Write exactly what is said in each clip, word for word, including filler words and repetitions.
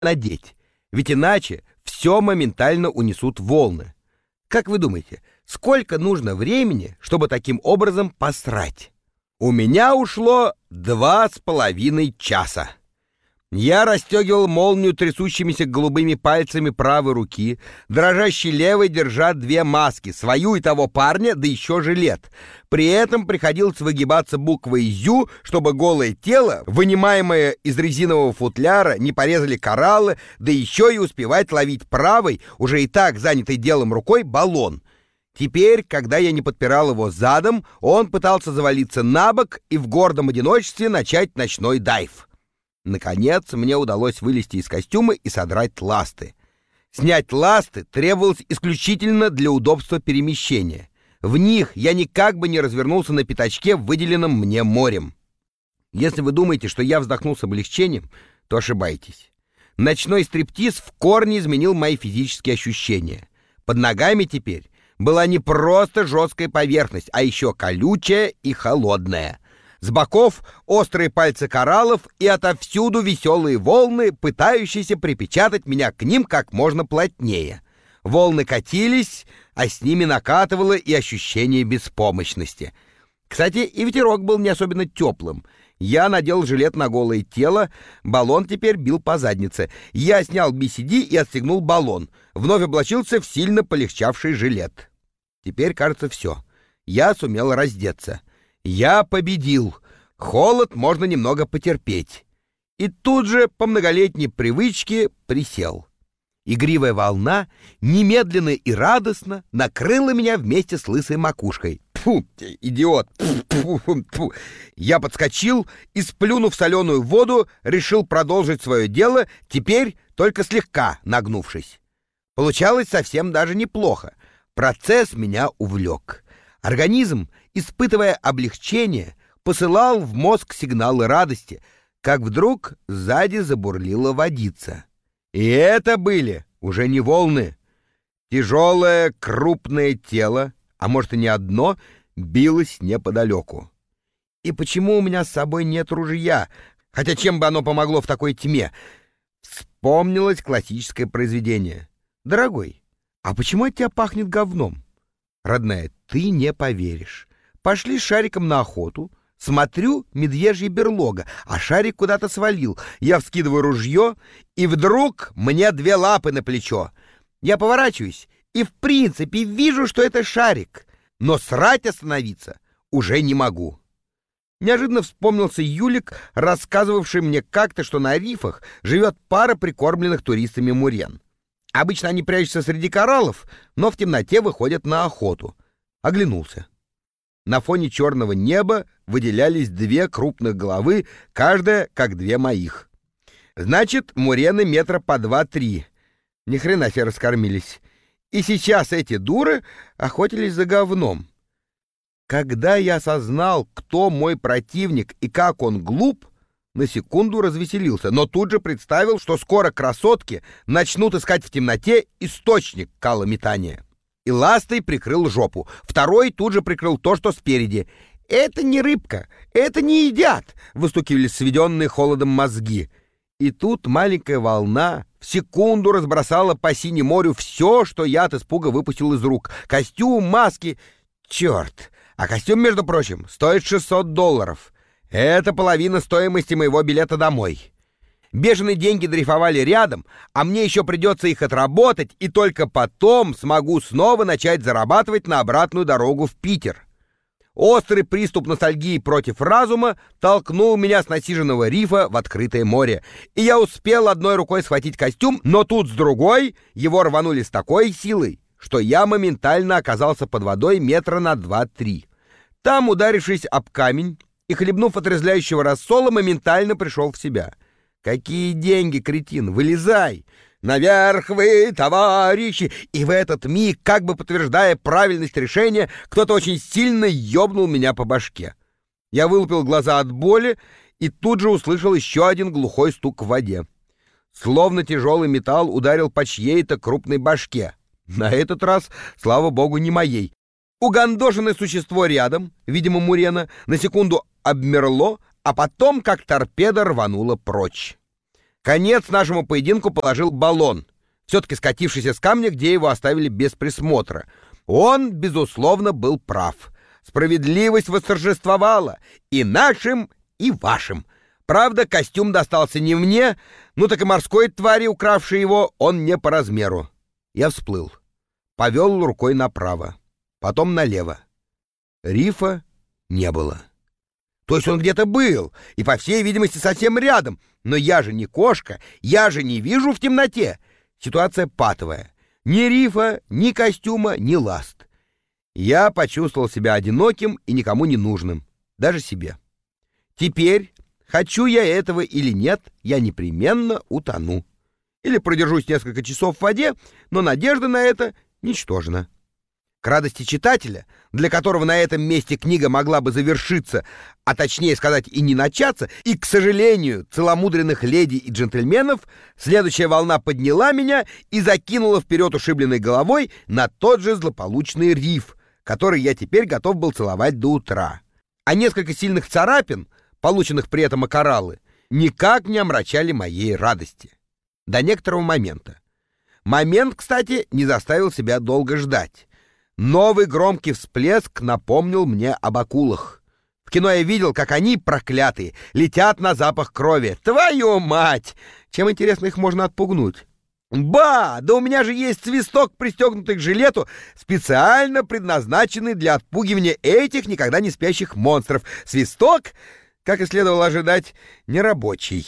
надеть, ведь иначе все моментально унесут волны. Как вы думаете, сколько нужно времени, чтобы таким образом посрать? У меня ушло два с половиной часа. Я расстегивал молнию трясущимися голубыми пальцами правой руки, дрожащей левой держа две маски, свою и того парня, да еще жилет. При этом приходилось выгибаться буквой «Ю», чтобы голое тело, вынимаемое из резинового футляра, не порезали кораллы, да еще и успевать ловить правой, уже и так занятой делом рукой, баллон. Теперь, когда я не подпирал его задом, он пытался завалиться на бок и в гордом одиночестве начать ночной дайв. Наконец, мне удалось вылезти из костюма и содрать ласты. Снять ласты требовалось исключительно для удобства перемещения. В них я никак бы не развернулся на пятачке, выделенном мне морем. Если вы думаете, что я вздохнул с облегчением, то ошибаетесь. Ночной стриптиз в корне изменил мои физические ощущения. Под ногами теперь была не просто жесткая поверхность, а еще колючая и холодная. С боков острые пальцы кораллов и отовсюду веселые волны, пытающиеся припечатать меня к ним как можно плотнее. Волны катились, а с ними накатывало и ощущение беспомощности. Кстати, и ветерок был не особенно теплым. Я надел жилет на голое тело, баллон теперь бил по заднице. Я снял би си ди и отстегнул баллон. Вновь облачился в сильно полегчавший жилет. Теперь, кажется, все. Я сумел раздеться. Я победил. Холод можно немного потерпеть. И тут же, по многолетней привычке, присел. Игривая волна немедленно и радостно накрыла меня вместе с лысой макушкой. Тьфу, идиот! Тьфу, тьфу, тьфу. Я подскочил и, сплюнув соленую воду, решил продолжить свое дело, теперь только слегка нагнувшись. Получалось совсем даже неплохо. Процесс меня увлек. Организм, испытывая облегчение, посылал в мозг сигналы радости, как вдруг сзади забурлила водица. И это были уже не волны. Тяжелое крупное тело, а может и не одно, билось неподалеку. И почему у меня с собой нет ружья, хотя чем бы оно помогло в такой тьме? Вспомнилось классическое произведение. «Дорогой, а почему от тебя пахнет говном?» «Родная, ты не поверишь. Пошли с Шариком на охоту. Смотрю, медвежья берлога, а Шарик куда-то свалил. Я вскидываю ружье, и вдруг мне две лапы на плечо. Я поворачиваюсь и в принципе вижу, что это Шарик, но срать остановиться уже не могу». Неожиданно вспомнился Юлик, рассказывавший мне как-то, что на рифах живет пара прикормленных туристами мурен. Обычно они прячутся среди кораллов, но в темноте выходят на охоту. Оглянулся. На фоне черного неба выделялись две крупных головы, каждая как две моих. Значит, мурены метра по два-три. Ни хрена себе раскормились. И сейчас эти дуры охотились за говном. Когда я осознал, кто мой противник и как он глуп, на секунду развеселился, но тут же представил, что скоро красотки начнут искать в темноте источник калометания. И ластой прикрыл жопу. Второй тут же прикрыл то, что спереди. «Это не рыбка, это не едят!» — выстукивали сведенные холодом мозги. И тут маленькая волна в секунду разбросала по синему морю все, что я от испуга выпустил из рук. Костюм, маски. Черт! А костюм, между прочим, стоит шестьсот долларов. Это половина стоимости моего билета домой. Бешеные деньги дрейфовали рядом, а мне еще придется их отработать, и только потом смогу снова начать зарабатывать на обратную дорогу в Питер. Острый приступ ностальгии против разума толкнул меня с насиженного рифа в открытое море, и я успел одной рукой схватить костюм, но тут с другой его рванули с такой силой, что я моментально оказался под водой метра на два-три. Там, ударившись об камень и хлебнув отрезвляющего рассола, моментально пришел в себя. «Какие деньги, кретин? Вылезай! Наверх вы, товарищи!» И в этот миг, как бы подтверждая правильность решения, кто-то очень сильно ёбнул меня по башке. Я вылупил глаза от боли и тут же услышал еще один глухой стук в воде. Словно тяжелый металл ударил по чьей-то крупной башке. На этот раз, слава богу, не моей. Угандошенное существо рядом, видимо, мурена, на секунду обмерло, а потом, как торпеда, рвануло прочь. Конец нашему поединку положил баллон, все-таки скатившийся с камня, где его оставили без присмотра. Он, безусловно, был прав. Справедливость восторжествовала и нашим, и вашим. Правда, костюм достался не мне, ну так и морской твари, укравшей его, он не по размеру. Я всплыл, повел рукой направо, потом налево. Рифа не было. То есть он где-то был, и, по всей видимости, совсем рядом. Но я же не кошка, я же не вижу в темноте. Ситуация патовая. Ни рифа, ни костюма, ни ласт. Я почувствовал себя одиноким и никому не нужным. Даже себе. Теперь, хочу я этого или нет, я непременно утону. Или продержусь несколько часов в воде, но надежда на это ничтожна. К радости читателя, для которого на этом месте книга могла бы завершиться, а точнее сказать и не начаться, и, к сожалению, целомудренных леди и джентльменов, следующая волна подняла меня и закинула вперед ушибленной головой на тот же злополучный риф, который я теперь готов был целовать до утра. А несколько сильных царапин, полученных при этом о кораллы, никак не омрачали моей радости. До некоторого момента. Момент, кстати, не заставил себя долго ждать. Новый громкий всплеск напомнил мне об акулах. В кино я видел, как они, проклятые, летят на запах крови. Твою мать! Чем, интересно, их можно отпугнуть? Ба! Да у меня же есть свисток, пристегнутый к жилету, специально предназначенный для отпугивания этих никогда не спящих монстров. Свисток, как и следовало ожидать, нерабочий.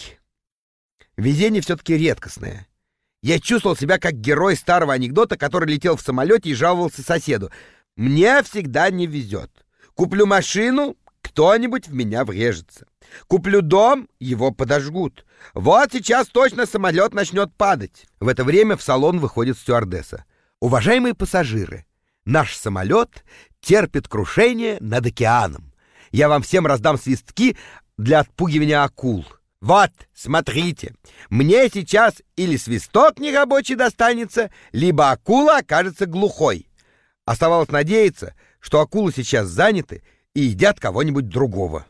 Везение все-таки редкостное. Я чувствовал себя как герой старого анекдота, который летел в самолете и жаловался соседу. Мне всегда не везет. Куплю машину, кто-нибудь в меня врежется. Куплю дом, его подожгут. Вот сейчас точно самолет начнет падать. В это время в салон выходит стюардесса. Уважаемые пассажиры, наш самолет терпит крушение над океаном. Я вам всем раздам свистки для отпугивания акул. Вот, смотрите, мне сейчас или свисток нерабочий достанется, либо акула окажется глухой. Оставалось надеяться, что акулы сейчас заняты и едят кого-нибудь другого.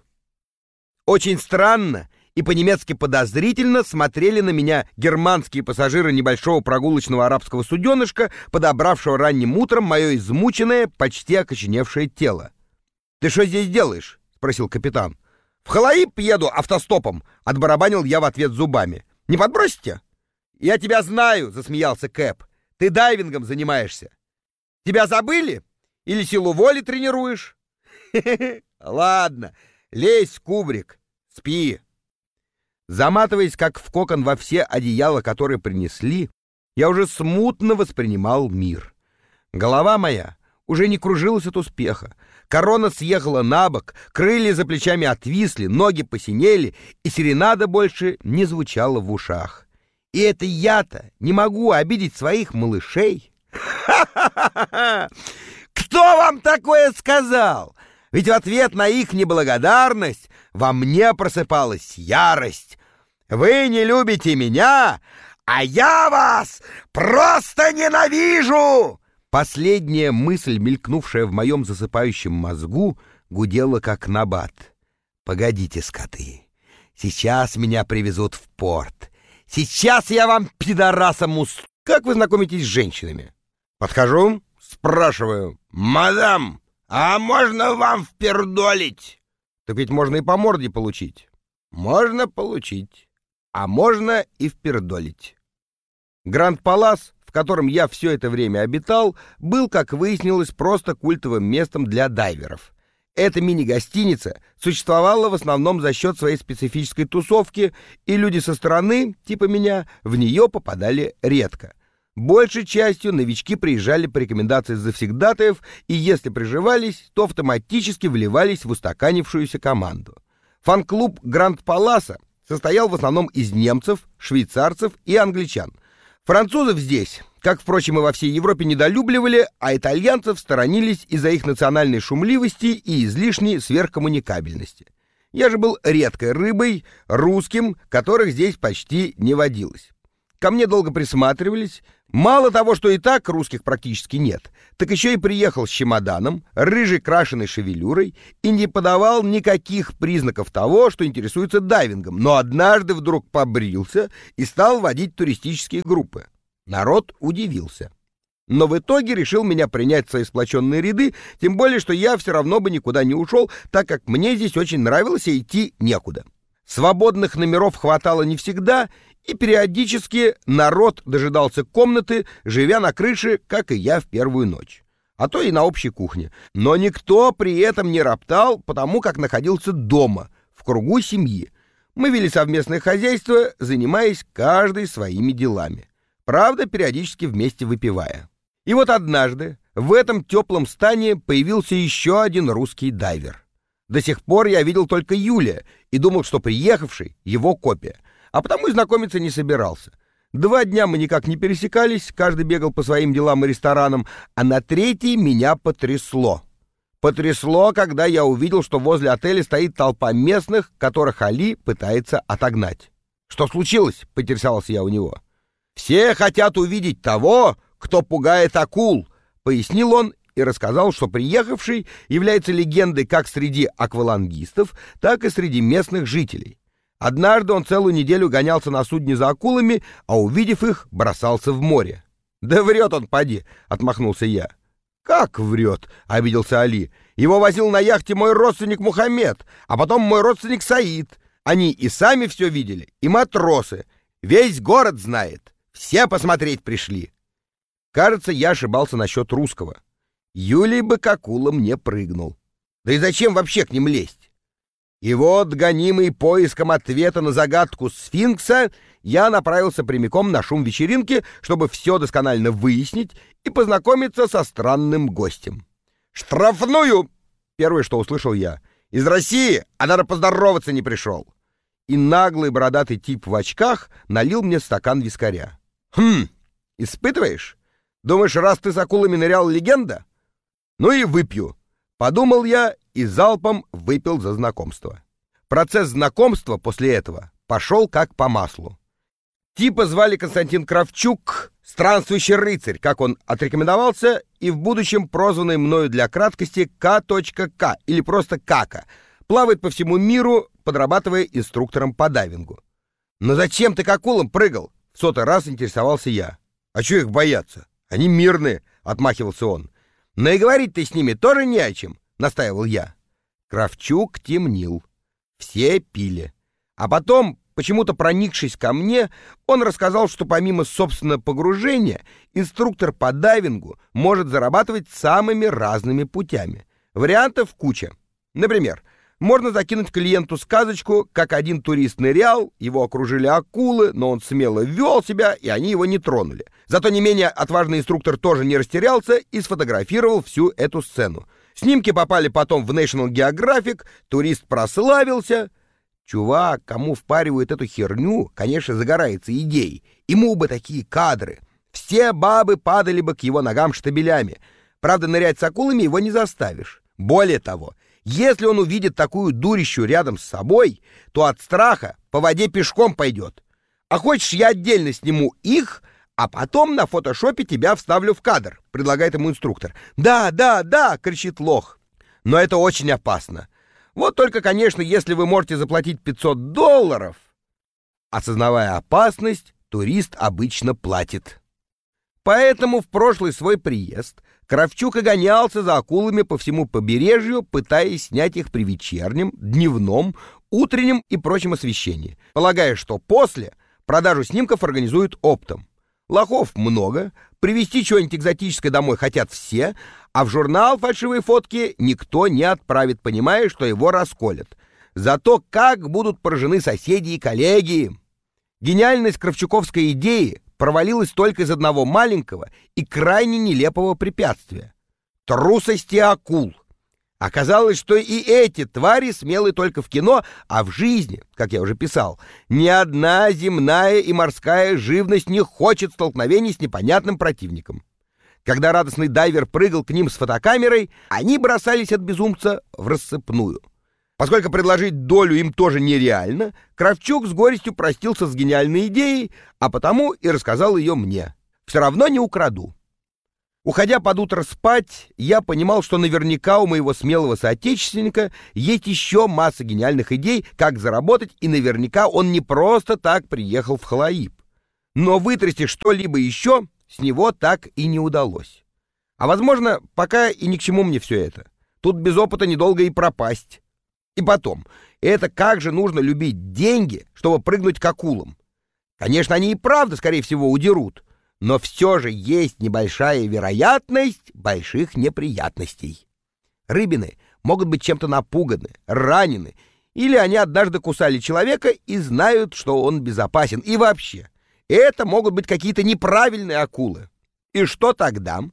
Очень странно и по-немецки подозрительно смотрели на меня германские пассажиры небольшого прогулочного арабского суденышка, подобравшего ранним утром мое измученное, почти окоченевшее тело. «Ты что здесь делаешь?» — спросил капитан. «В Халаиб еду автостопом», — отбарабанил я в ответ зубами. «Не подбросите?» «Я тебя знаю», — засмеялся Кэп. «Ты дайвингом занимаешься. Тебя забыли? Или силу воли тренируешь?» «Ладно, лезь в кубрик, спи». Заматываясь, как в кокон, во все одеяла, которые принесли, я уже смутно воспринимал мир. Голова моя уже не кружилась от успеха. Корона съехала на бок, крылья за плечами отвисли, ноги посинели, и серенада больше не звучала в ушах. И это я-то не могу обидеть своих малышей. Ха-ха-ха! Кто вам такое сказал? Ведь в ответ на их неблагодарность во мне просыпалась ярость. Вы не любите меня, а я вас просто ненавижу! Последняя мысль, мелькнувшая в моем засыпающем мозгу, гудела как набат. «Погодите, скоты, сейчас меня привезут в порт. Сейчас я вам, пидорасам, уст... Как вы знакомитесь с женщинами?» Подхожу, спрашиваю: «Мадам, а можно вам впердолить?» «Так ведь можно и по морде получить». «Можно получить, а можно и впердолить». Гранд Палас, в котором я все это время обитал, был, как выяснилось, просто культовым местом для дайверов. Эта мини-гостиница существовала в основном за счет своей специфической тусовки, и люди со стороны, типа меня, в нее попадали редко. Большей частью новички приезжали по рекомендации завсегдатаев, и если приживались, то автоматически вливались в устаканившуюся команду. Фан-клуб Гранд Паласа состоял в основном из немцев, швейцарцев и англичан. Французов здесь, как, впрочем, и во всей Европе, недолюбливали, а итальянцев сторонились из-за их национальной шумливости и излишней сверхкоммуникабельности. Я же был редкой рыбой, русским, которых здесь почти не водилось. ко мне долго присматривались. Мало того, что и так русских практически нет, так еще и приехал с чемоданом, рыжей крашеной шевелюрой и не подавал никаких признаков того, что интересуется дайвингом, но однажды вдруг побрился и стал водить туристические группы. Народ удивился. Но в итоге решил меня принять в свои сплоченные ряды, тем более, что я все равно бы никуда не ушел, так как мне здесь очень нравилось и идти некуда. Свободных номеров хватало не всегда, и периодически народ дожидался комнаты, живя на крыше, как и я в первую ночь, а то и на общей кухне. Но никто при этом не роптал, потому как находился дома, в кругу семьи. Мы вели совместное хозяйство, занимаясь каждый своими делами. Правда, периодически вместе выпивая. И вот однажды в этом теплом стане появился еще один русский дайвер. До сих пор я видел только Юлия и думал, что приехавший — его копия, а потому и знакомиться не собирался. Два дня мы никак не пересекались, каждый бегал по своим делам и ресторанам, а на третий меня потрясло. Потрясло, когда я увидел, что возле отеля стоит толпа местных, которых Али пытается отогнать. «Что случилось?» — поинтересовался я у него. «Все хотят увидеть того, кто пугает акул», — пояснил он и рассказал, что приехавший является легендой как среди аквалангистов, так и среди местных жителей. Однажды он целую неделю гонялся на судне за акулами, а увидев их, бросался в море. «Да врет он, поди», — отмахнулся я. «Как врет?» — обиделся Али. «Его возил на яхте мой родственник Мухаммед, а потом мой родственник Саид. Они и сами все видели, и матросы. Весь город знает. Все посмотреть пришли». Кажется, я ошибался насчет русского. Юлий бы к акулам не прыгнул. Да и зачем вообще к ним лезть? И вот, гонимый поиском ответа на загадку сфинкса, я направился прямиком на шум вечеринки, чтобы все досконально выяснить и познакомиться со странным гостем. «Штрафную!» — первое, что услышал я. «Из России, а даже поздороваться не пришел!» И наглый бородатый тип в очках налил мне стакан вискаря. «Хм, испытываешь? Думаешь, раз ты с акулами нырял, легенда? Ну и выпью!» Подумал я и залпом выпил за знакомство. Процесс знакомства после этого пошел как по маслу. Типа звали Константин Кравчук, странствующий рыцарь, как он отрекомендовался, и в будущем прозванный мною для краткости К.К. или просто Кака, плавает по всему миру, подрабатывая инструктором по дайвингу. «Но зачем ты к акулам прыгал?» — в сотый раз интересовался я. «А чё их бояться? Они мирные», — отмахивался он. «Но и говорить-то с ними тоже не о чем», — настаивал я. Кравчук темнил. Все пили. А потом, почему-то проникшись ко мне, он рассказал, что помимо собственного погружения, инструктор по дайвингу может зарабатывать самыми разными путями. Вариантов куча. Например, можно закинуть клиенту сказочку, как один турист нырял, его окружили акулы, но он смело вел себя, и они его не тронули. Зато не менее отважный инструктор тоже не растерялся и сфотографировал всю эту сцену. Снимки попали потом в National Geographic, турист прославился. Чувак, кому впаривают эту херню, конечно, загорается идеей. Ему бы такие кадры. Все бабы падали бы к его ногам штабелями. Правда, нырять с акулами его не заставишь. Более того, если он увидит такую дурищу рядом с собой, то от страха по воде пешком пойдет. А хочешь, я отдельно сниму их, а потом на фотошопе тебя вставлю в кадр, предлагает ему инструктор. «Да, да, да!» — кричит лох. Но это очень опасно. Вот только, конечно, если вы можете заплатить пятьсот долларов, осознавая опасность, турист обычно платит. Поэтому в прошлый свой приезд Кравчук и гонялся за акулами по всему побережью, пытаясь снять их при вечернем, дневном, утреннем и прочем освещении, полагая, что после продажу снимков организуют оптом. Лохов много, привезти что-нибудь экзотическое домой хотят все, а в журнал фальшивые фотки никто не отправит, понимая, что его расколят. Зато как будут поражены соседи и коллеги. Гениальность кравчуковской идеи провалилась только из одного маленького и крайне нелепого препятствия — трусости акул. Оказалось, что и эти твари смелы только в кино, а в жизни, как я уже писал, ни одна земная и морская живность не хочет столкновений с непонятным противником. Когда радостный дайвер прыгал к ним с фотокамерой, они бросались от безумца в рассыпную. Поскольку предложить долю им тоже нереально, Кравчук с горестью простился с гениальной идеей, а потому и рассказал ее мне. Все равно не украду. Уходя под утро спать, я понимал, что наверняка у моего смелого соотечественника есть еще масса гениальных идей, как заработать, и наверняка он не просто так приехал в Халаиб. Но вытрясти что-либо еще с него так и не удалось. А возможно, пока и ни к чему мне все это. Тут без опыта недолго и пропасть. И потом, это как же нужно любить деньги, чтобы прыгнуть к акулам? Конечно, они и правда, скорее всего, удерут, но все же есть небольшая вероятность больших неприятностей. Рыбины могут быть чем-то напуганы, ранены, или они однажды кусали человека и знают, что он безопасен. И вообще, это могут быть какие-то неправильные акулы. И что тогда?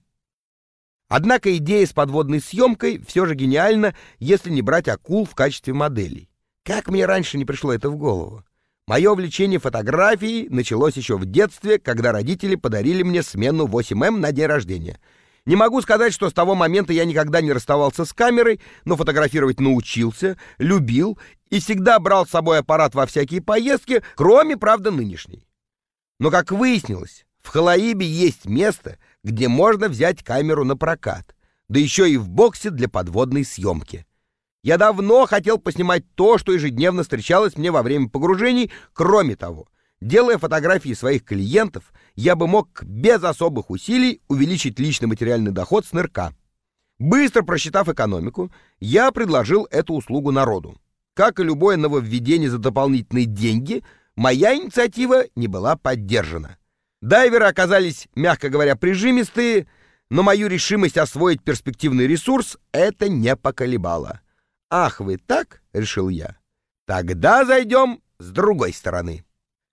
Однако идея с подводной съемкой все же гениальна, если не брать акул в качестве моделей. Как мне раньше не пришло это в голову? Мое увлечение фотографией началось еще в детстве, когда родители подарили мне смену восемь эм на день рождения. Не могу сказать, что с того момента я никогда не расставался с камерой, но фотографировать научился, любил и всегда брал с собой аппарат во всякие поездки, кроме, правда, нынешней. Но, как выяснилось, в Халаибе есть место, где можно взять камеру на прокат, да еще и в боксе для подводной съемки. Я давно хотел поснимать то, что ежедневно встречалось мне во время погружений. Кроме того, делая фотографии своих клиентов, я бы мог без особых усилий увеличить личный материальный доход с нырка. Быстро просчитав экономику, я предложил эту услугу народу. Как и любое нововведение за дополнительные деньги, моя инициатива не была поддержана. Дайверы оказались, мягко говоря, прижимистые, но мою решимость освоить перспективный ресурс это не поколебало. «Ах, вы так?» — решил я. «Тогда зайдем с другой стороны».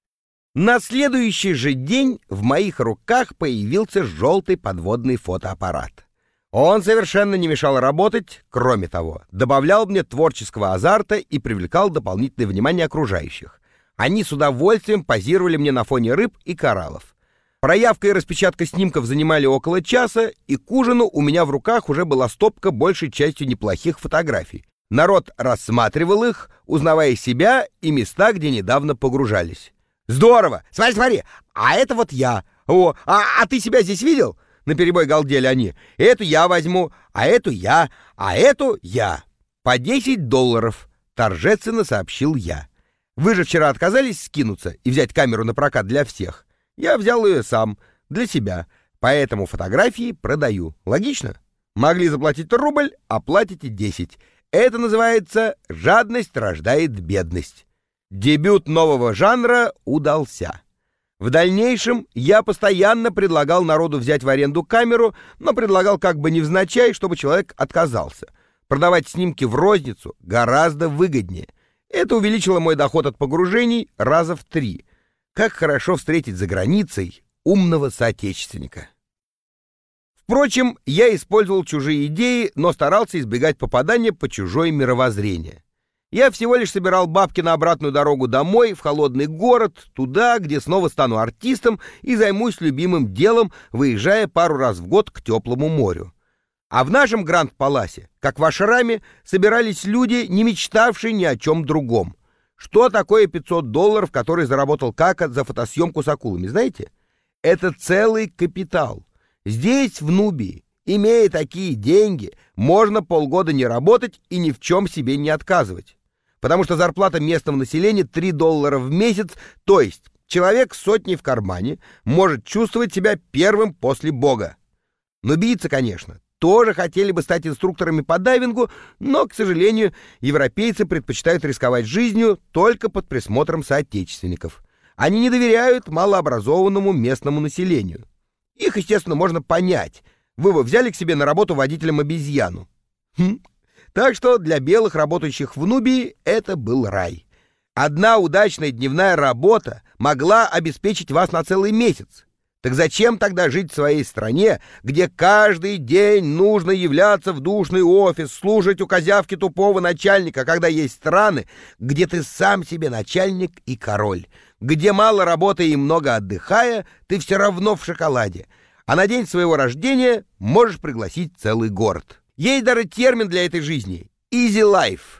На следующий же день в моих руках появился желтый подводный фотоаппарат. Он совершенно не мешал работать, кроме того, добавлял мне творческого азарта и привлекал дополнительное внимание окружающих. Они с удовольствием позировали мне на фоне рыб и кораллов. Проявка и распечатка снимков занимали около часа, и к ужину у меня в руках уже была стопка большей частью неплохих фотографий. Народ рассматривал их, узнавая себя и места, где недавно погружались. «Здорово! Смотри, смотри! А это вот я! О, а, а ты себя здесь видел?» Наперебой галдели они. «Эту я возьму, а эту я, а эту я. По десять долларов», — торжественно сообщил я. «Вы же вчера отказались скинуться и взять камеру на прокат для всех. Я взял ее сам, для себя, поэтому фотографии продаю. Логично? Могли заплатить рубль, а платите десять. Это называется «жадность рождает бедность». Дебют нового жанра удался. В дальнейшем я постоянно предлагал народу взять в аренду камеру, но предлагал как бы невзначай, чтобы человек отказался. Продавать снимки в розницу гораздо выгоднее. Это увеличило мой доход от погружений раза в три. Как хорошо встретить за границей умного соотечественника. Впрочем, я использовал чужие идеи, но старался избегать попадания по чужое мировоззрение. Я всего лишь собирал бабки на обратную дорогу домой, в холодный город, туда, где снова стану артистом и займусь любимым делом, выезжая пару раз в год к теплому морю. А в нашем Гранд-Паласе, как в Ашраме, собирались люди, не мечтавшие ни о чем другом. Что такое пятьсот долларов, которые заработал Кака за фотосъемку с акулами, знаете? Это целый капитал. Здесь, в Нубии, имея такие деньги, можно полгода не работать и ни в чем себе не отказывать. Потому что зарплата местного населения три доллара в месяц, то есть человек с сотней в кармане может чувствовать себя первым после Бога. Нубийцы, конечно, тоже хотели бы стать инструкторами по дайвингу, но, к сожалению, европейцы предпочитают рисковать жизнью только под присмотром соотечественников. Они не доверяют малообразованному местному населению. Их, естественно, можно понять. Вы бы взяли к себе на работу водителем обезьяну. Хм. Так что для белых, работающих в Нубии, это был рай. Одна удачная дневная работа могла обеспечить вас на целый месяц. Так зачем тогда жить в своей стране, где каждый день нужно являться в душный офис, слушать у козявки тупого начальника, когда есть страны, где ты сам себе начальник и король, где мало работая и много отдыхая, ты все равно в шоколаде, а на день своего рождения можешь пригласить целый город. Есть даже термин для этой жизни — easy life.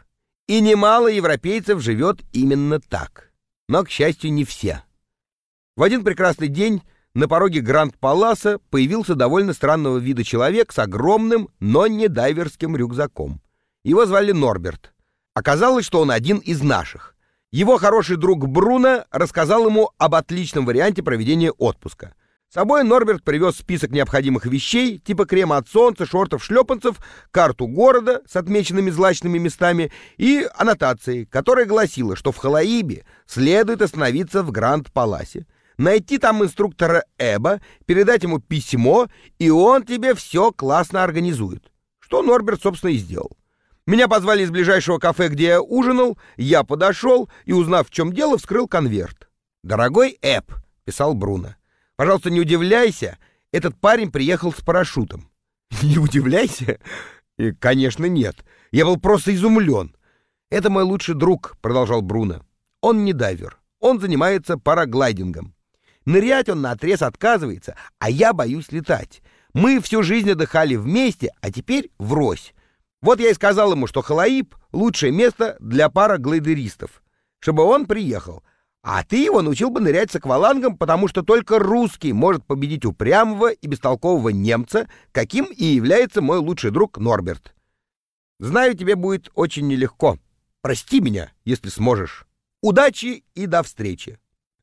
И немало европейцев живет именно так. Но, к счастью, не все. В один прекрасный день на пороге Гранд-Паласа появился довольно странного вида человек с огромным, но не дайверским рюкзаком. Его звали Норберт. Оказалось, что он один из наших. Его хороший друг Бруно рассказал ему об отличном варианте проведения отпуска. С собой Норберт привез список необходимых вещей, типа крема от солнца, шортов, шлепанцев, карту города с отмеченными злачными местами и аннотацией, которая гласила, что в Халаибе следует остановиться в Гранд-Паласе, найти там инструктора Эба, передать ему письмо, и он тебе все классно организует. Что Норберт, собственно, и сделал. Меня позвали из ближайшего кафе, где я ужинал, я подошел и, узнав, в чем дело, вскрыл конверт. «Дорогой Эб», — писал Бруно, — «пожалуйста, не удивляйся, этот парень приехал с парашютом». «Не удивляйся?» И, конечно, нет. Я был просто изумлен. «Это мой лучший друг», — продолжал Бруно. «Он не дайвер, он занимается параглайдингом. Нырять он наотрез отказывается, а я боюсь летать. Мы всю жизнь отдыхали вместе, а теперь врозь. Вот я и сказал ему, что Халаиб — лучшее место для параглайдеристов, чтобы он приехал. А ты его научил бы нырять с аквалангом, потому что только русский может победить упрямого и бестолкового немца, каким и является мой лучший друг Норберт. Знаю, тебе будет очень нелегко. Прости меня, если сможешь. Удачи и до встречи».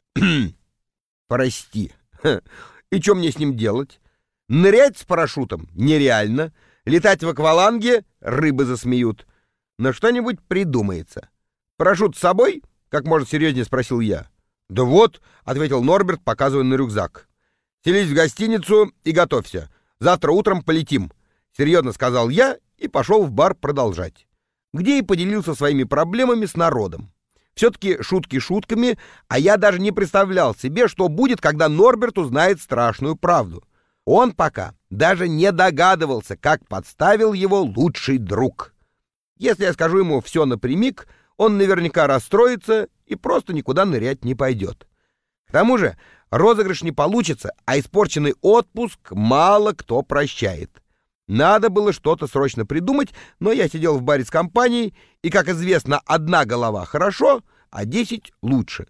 Прости. И что мне с ним делать? Нырять с парашютом нереально. Летать в акваланге рыбы засмеют. Но что-нибудь придумается. Парашют с собой? Как можно серьезнее спросил я. Да вот, ответил Норберт, показывая на рюкзак. Селись в гостиницу и готовься. Завтра утром полетим. Серьезно сказал я и пошел в бар продолжать. Где и поделился своими проблемами с народом. Все-таки шутки шутками, а я даже не представлял себе, что будет, когда Норберт узнает страшную правду. Он пока даже не догадывался, как подставил его лучший друг. Если я скажу ему все напрямик, он наверняка расстроится и просто никуда нырять не пойдет. К тому же розыгрыш не получится, а испорченный отпуск мало кто прощает. Надо было что-то срочно придумать, но я сидел в баре с компанией, и, как известно, одна голова хорошо, а десять лучше.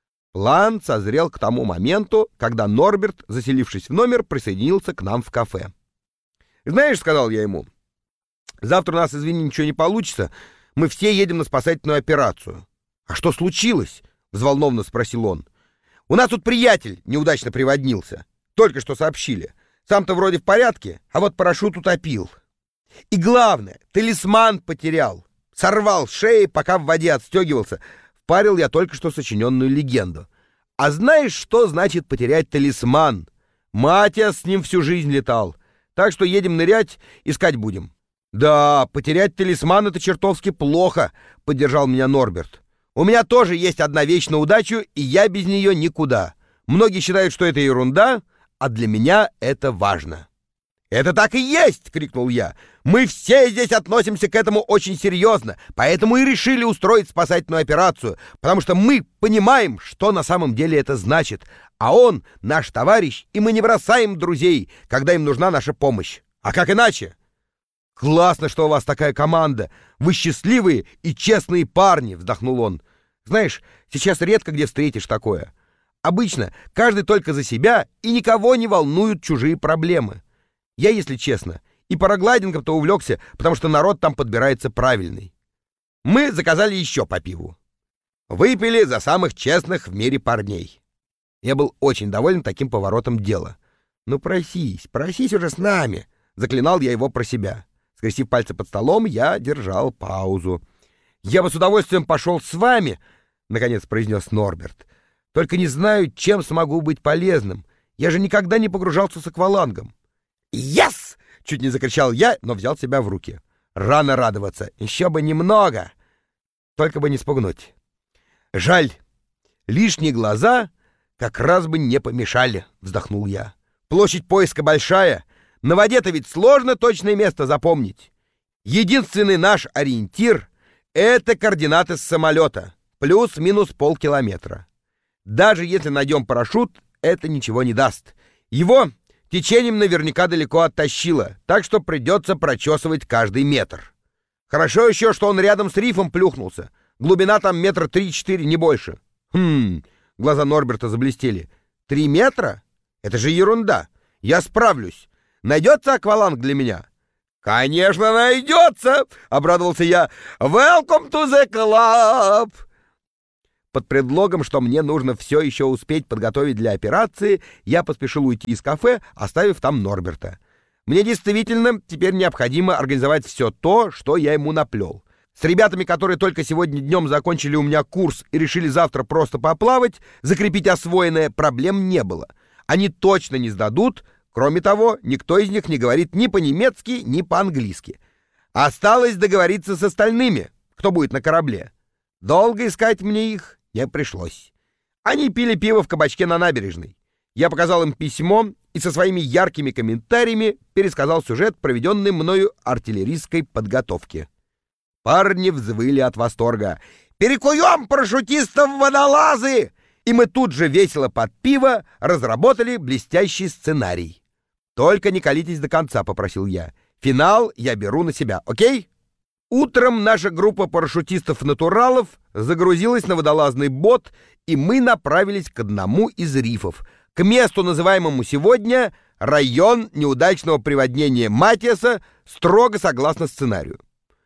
План созрел к тому моменту, когда Норберт, заселившись в номер, присоединился к нам в кафе. «Знаешь, — сказал я ему, — завтра у нас, извини, ничего не получится, мы все едем на спасательную операцию». «А что случилось?» — взволнованно спросил он. «У нас тут приятель неудачно приводнился. Только что сообщили. Сам-то вроде в порядке, а вот парашют утопил. И главное, талисман потерял. Сорвал с шеи, пока в воде отстегивался. Впарил я только что сочиненную легенду. А знаешь, что значит потерять талисман? Матиас с ним всю жизнь летал. Так что едем нырять, искать будем». «Да, потерять талисман — это чертовски плохо», — поддержал меня Норберт. «У меня тоже есть одна вещь на удачу, и я без нее никуда. Многие считают, что это ерунда, а для меня это важно». «Это так и есть!» — крикнул я. «Мы все здесь относимся к этому очень серьезно, поэтому и решили устроить спасательную операцию, потому что мы понимаем, что на самом деле это значит. А он наш товарищ, и мы не бросаем друзей, когда им нужна наша помощь. А как иначе?» «Классно, что у вас такая команда. Вы счастливые и честные парни», — вздохнул он. «Знаешь, сейчас редко где встретишь такое. Обычно каждый только за себя, и никого не волнуют чужие проблемы. Я, если честно, и параглайдингом-то увлекся, потому что народ там подбирается правильный». Мы заказали еще по пиву. Выпили за самых честных в мире парней. Я был очень доволен таким поворотом дела. «Ну просись, просись уже с нами», — заклинал я его про себя. Скрестив пальцы под столом, я держал паузу. «Я бы с удовольствием пошел с вами», — наконец произнес Норберт. «Только не знаю, чем смогу быть полезным. Я же никогда не погружался с аквалангом». «Yes!» — чуть не закричал я, но взял себя в руки. Рано радоваться, еще бы немного. Только бы не спугнуть. «Жаль, лишние глаза как раз бы не помешали», — вздохнул я. «Площадь поиска большая. На воде-то ведь сложно точное место запомнить. Единственный наш ориентир — это координаты с самолета, плюс-минус полкилометра. Даже если найдем парашют, это ничего не даст. Его течением наверняка далеко оттащило, так что придется прочесывать каждый метр. Хорошо еще, что он рядом с рифом плюхнулся. Глубина там метра три-четыре, не больше. Хм, глаза Норберта заблестели. Три метра? Это же ерунда. Я справлюсь. Найдется акваланг для меня? Конечно, найдется, обрадовался я. Welcome to the club. Под предлогом, что мне нужно все еще успеть подготовить для операции, я поспешил уйти из кафе, оставив там Норберта. Мне действительно теперь необходимо организовать все то, что я ему наплел. С ребятами, которые только сегодня днем закончили у меня курс и решили завтра просто поплавать, закрепить освоенное, проблем не было. Они точно не сдадут. Кроме того, никто из них не говорит ни по-немецки, ни по-английски. Осталось договориться с остальными, кто будет на корабле. Долго искать мне их не пришлось. Они пили пиво в кабачке на набережной. Я показал им письмо и со своими яркими комментариями пересказал сюжет, проведенный мною артиллерийской подготовки. Парни взвыли от восторга. «Перекуем парашютистов в водолазы!» И мы тут же весело под пиво разработали блестящий сценарий. «Только не колитесь до конца», — попросил я. «Финал я беру на себя, окей?» Утром наша группа парашютистов-натуралов загрузилась на водолазный бот, и мы направились к одному из рифов, к месту, называемому сегодня «Район неудачного приводнения Матиаса», строго согласно сценарию.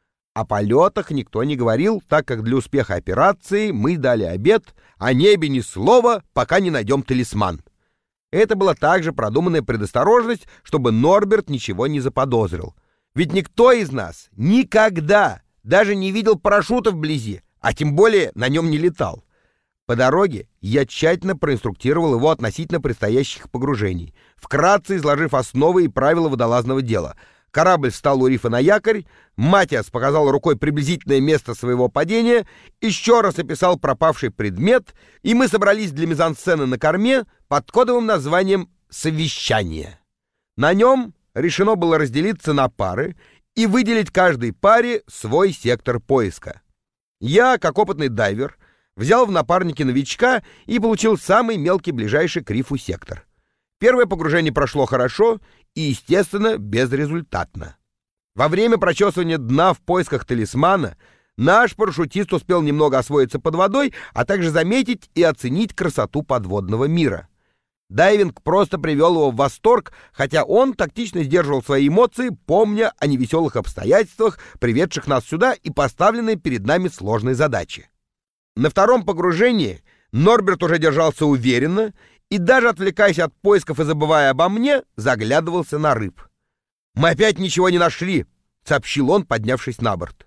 О полетах никто не говорил, так как для успеха операции мы дали обет о небе ни слова, пока не найдем талисман. Это была также продуманная предосторожность, чтобы Норберт ничего не заподозрил. Ведь никто из нас никогда даже не видел парашюта вблизи, а тем более на нем не летал. По дороге я тщательно проинструктировал его относительно предстоящих погружений, вкратце изложив основы и правила водолазного дела. Корабль встал у рифа на якорь, Матиас показал рукой приблизительное место своего падения, еще раз описал пропавший предмет, и мы собрались для мизансцены на корме под кодовым названием «Совещание». На нем решено было разделиться на пары и выделить каждой паре свой сектор поиска. Я, как опытный дайвер, взял в напарники новичка и получил самый мелкий ближайший к рифу сектор. Первое погружение прошло хорошо и, естественно, безрезультатно. Во время прочесывания дна в поисках талисмана наш парашютист успел немного освоиться под водой, а также заметить и оценить красоту подводного мира. Дайвинг просто привел его в восторг, хотя он тактично сдерживал свои эмоции, помня о невеселых обстоятельствах, приведших нас сюда и поставленной перед нами сложной задачи. На втором погружении Норберт уже держался уверенно и, даже отвлекаясь от поисков и забывая обо мне, заглядывался на рыб. «Мы опять ничего не нашли», — сообщил он, поднявшись на борт.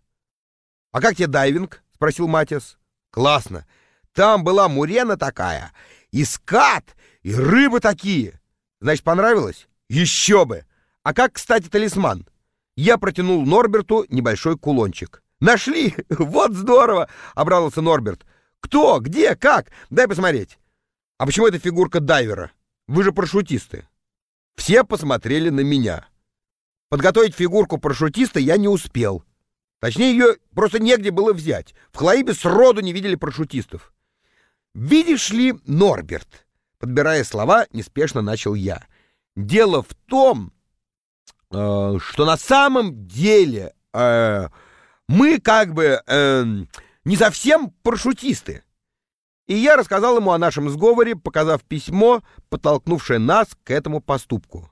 «А как тебе дайвинг?» — спросил Матиас. «Классно. Там была мурена такая, и скат, и рыбы такие. Значит, понравилось? Еще бы! А как, кстати, талисман?» Я протянул Норберту небольшой кулончик. «Нашли! Вот здорово!» — обрадовался Норберт. «Кто? Где? Как? Дай посмотреть». «А почему это фигурка дайвера? Вы же парашютисты». Все посмотрели на меня. Подготовить фигурку парашютиста я не успел. Точнее, ее просто негде было взять. В Хлоибе сроду не видели парашютистов. «Видишь ли, Норберт», — подбирая слова, неспешно начал я, «дело в том, э, что на самом деле э, мы как бы э, не совсем парашютисты». И я рассказал ему о нашем сговоре, показав письмо, подтолкнувшее нас к этому поступку.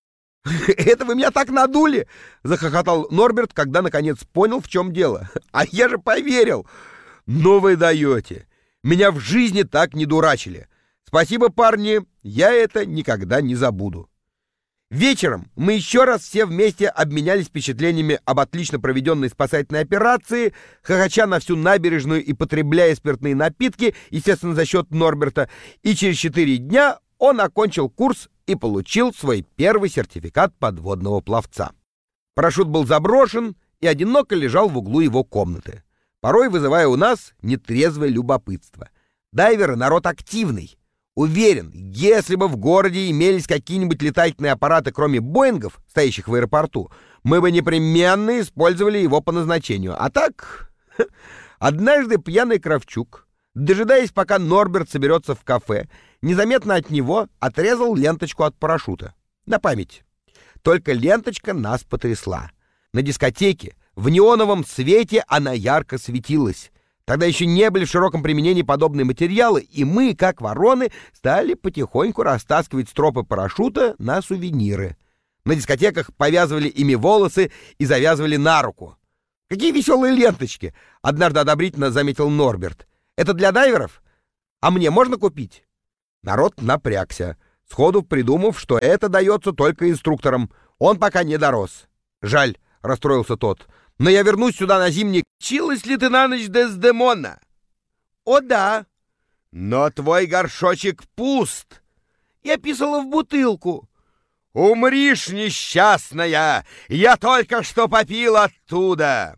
«Это вы меня так надули!» — захохотал Норберт, когда наконец понял, в чем дело. «А я же поверил!» «Ну вы даете! Меня в жизни так не дурачили! Спасибо, парни, я это никогда не забуду!» Вечером мы еще раз все вместе обменялись впечатлениями об отлично проведенной спасательной операции, хохоча на всю набережную и потребляя спиртные напитки, естественно, за счет Норберта, и через четыре дня он окончил курс и получил свой первый сертификат подводного пловца. Парашют был заброшен и одиноко лежал в углу его комнаты, порой вызывая у нас нетрезвое любопытство. Дайверы — народ активный. Уверен, если бы в городе имелись какие-нибудь летательные аппараты, кроме Боингов, стоящих в аэропорту, мы бы непременно использовали его по назначению. А так, однажды пьяный Кравчук, дожидаясь, пока Норберт соберется в кафе, незаметно от него отрезал ленточку от парашюта. На память. Только ленточка нас потрясла. На дискотеке В неоновом свете она ярко светилась. Тогда еще не были в широком применении подобные материалы, и мы, как вороны, стали потихоньку растаскивать стропы парашюта на сувениры. На дискотеках повязывали ими волосы и завязывали на руку. «Какие веселые ленточки!» — однажды одобрительно заметил Норберт. «Это для дайверов? А мне можно купить?» Народ напрягся, сходу придумав, что это дается только инструкторам. Он пока не дорос. «Жаль», — расстроился тот, — «но я вернусь сюда на зимний». «Чилась ли ты на ночь Дездемона?» «О, да». «Но твой горшочек пуст». «Я писала в бутылку». «Умришь, несчастная! Я только что попил оттуда!»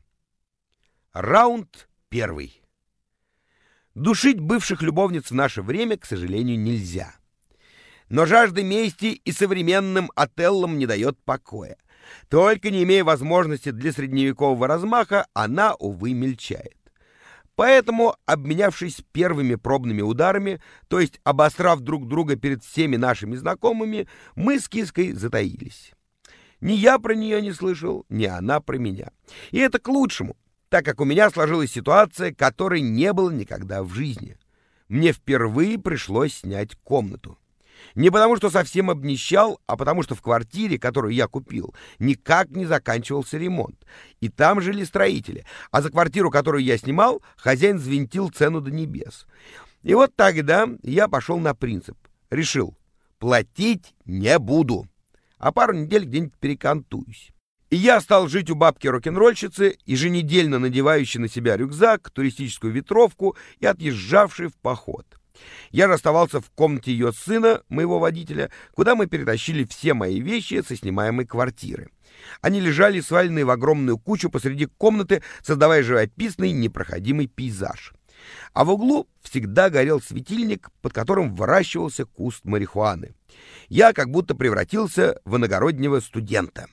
Раунд первый. Душить бывших любовниц в наше время, к сожалению, нельзя. Но жажда мести и современным Отеллам не дает покоя. Только не имея возможности для средневекового размаха, она, увы, мельчает. Поэтому, обменявшись первыми пробными ударами, то есть обосрав друг друга перед всеми нашими знакомыми, мы с киской затаились. Ни я про нее не слышал, ни она про меня. И это к лучшему, так как у меня сложилась ситуация, которой не было никогда в жизни. Мне впервые пришлось снять комнату. Не потому, что совсем обнищал, а потому, что в квартире, которую я купил, никак не заканчивался ремонт. И там жили строители. А за квартиру, которую я снимал, хозяин взвинтил цену до небес. И вот тогда я пошел на принцип. Решил, платить не буду. А пару недель где-нибудь перекантуюсь. И я стал жить у бабки-рок-н-ролльщицы, еженедельно надевающей на себя рюкзак, туристическую ветровку и отъезжавшей в поход. Я же оставался в комнате ее сына, моего водителя, куда мы перетащили все мои вещи со снимаемой квартиры. Они лежали сваленные в огромную кучу посреди комнаты, создавая живописный непроходимый пейзаж. А в углу всегда горел светильник, под которым выращивался куст марихуаны. Я как будто превратился в иногороднего студента.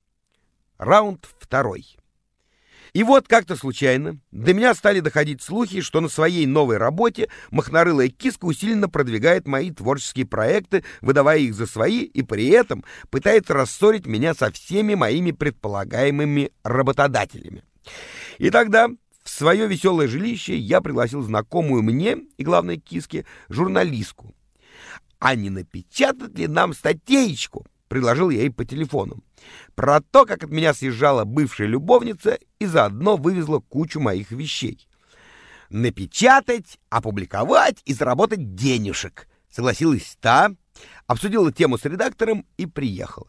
Раунд второй. И вот как-то случайно до меня стали доходить слухи, что на своей новой работе махнорылая киска усиленно продвигает мои творческие проекты, выдавая их за свои, и при этом пытается рассорить меня со всеми моими предполагаемыми работодателями. И тогда в свое веселое жилище я пригласил знакомую мне, и главное киске, журналистку. «А не напечатать ли нам статейку?» — предложил я ей по телефону. Про то, как от меня съезжала бывшая любовница и заодно вывезла кучу моих вещей. «Напечатать, опубликовать и заработать денежек», — согласилась та, обсудила тему с редактором и приехала.